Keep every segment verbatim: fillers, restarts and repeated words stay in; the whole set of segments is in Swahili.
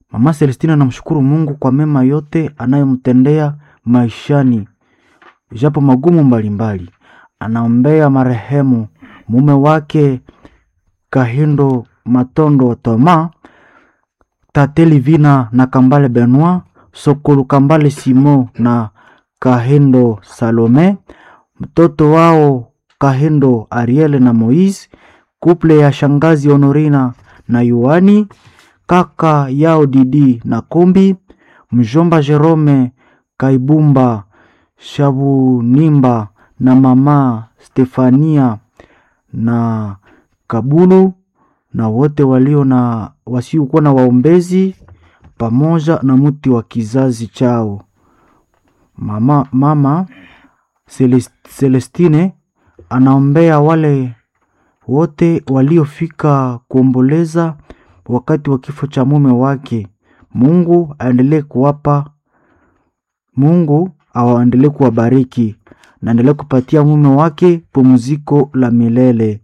Mama Celestina anamshukuru Mungu kwa mema yote anayomtendea maishani, japo magumu mbalimbali. Anaombea marehemu mume wake Kahindo Matondo Toma, Tate Livina na Kambale Benoit, Sokulu Kambale Simo na Kahindo Salome, mtoto wao Kahindo Ariel na Moise, kuple ya shangazi Honorina na Yohani, kaka yao Didi na Kombi, mjomba Jerome Kaibumba Shabunimba na mama Stefania na Kabulu, na wote walio na wasiokuwa na waombezi, pamoja na mti wa kizazi chao. Mama, mama Celestine anaombea wale wote waliofika kuomboleza wakati wa kifo cha mume wake. Mungu aendelee kuwapa, Mungu awaendelee kuwabariki na endelee kupatia mume wake pumziko la milele.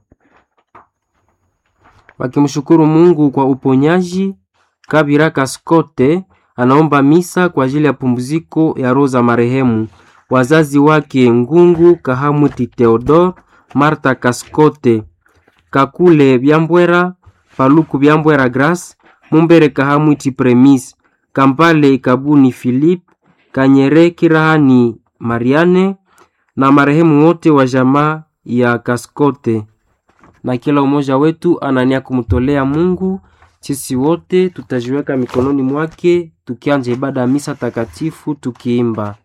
Wakimshukuru Mungu kwa uponyaji, Kabira Kaskote anaomba misa kwa ajili ya pumziko ya roho za marehemu wazazi wake Ngungu Kahamwiti Theodore, Martha Kaskote, Kakule Byambwera, Paluku Byambwera Grace, Mumbere Kahamwiti Premise, Kampale Kabuni Philip, Kanyere Kirahani Mariane na marehemu wote wa jamaa ya Kaskote. Na kila umoja wetu anania kumtolea Mungu. Sisi wote tutajiweka mikononi mwake tukianza ibada ya misa takatifu tukiimba.